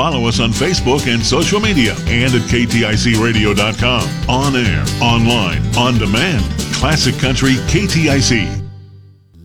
follow us on Facebook and social media and at KTICradio.com. On air, online, on demand. Classic Country KTIC.